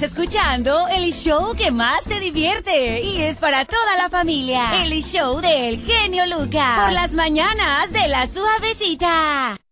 escuchando el show que más te divierte y es para toda la familia. El show del genio Lucas. Por las mañanas de La Suavecita.